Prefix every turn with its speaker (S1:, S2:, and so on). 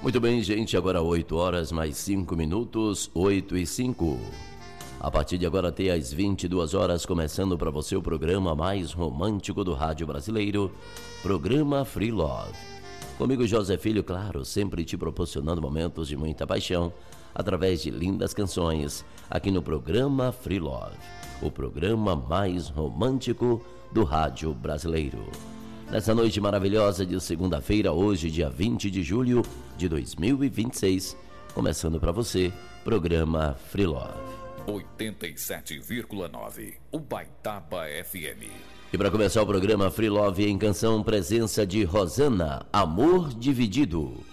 S1: Muito bem, gente, agora 8 horas mais 5 minutos, 8 e 5. A partir de agora até às 22 horas, começando para você o programa mais romântico do rádio brasileiro, programa Free Love. Comigo, José Filho, claro, sempre te proporcionando momentos de muita paixão, através de lindas canções, aqui no programa Free Love, o programa mais romântico do rádio brasileiro. Nessa noite maravilhosa de segunda-feira, hoje, dia 20 de julho de 2026, começando para você, programa Free Love.
S2: 87,9, Ubaitaba FM.
S1: E para começar o programa Free Love em canção, presença de Rosana, Amor Dividido.